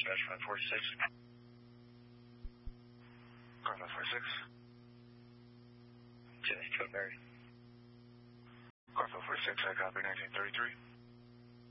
dispatch 546. Car 546. Okay, Code Mary. Car 546, I copy 1933.